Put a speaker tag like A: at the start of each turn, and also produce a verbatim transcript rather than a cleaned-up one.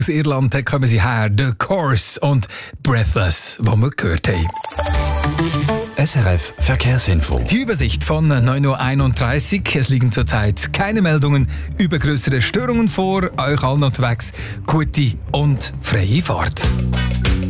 A: Aus Irland kommen sie her, The Course und Breathless, was wir gehört haben.
B: S R F Verkehrsinfo.
A: Die Übersicht von neun Uhr einunddreißig. Es liegen zurzeit keine Meldungen über größere Störungen vor. Euch allen unterwegs gute und freie Fahrt.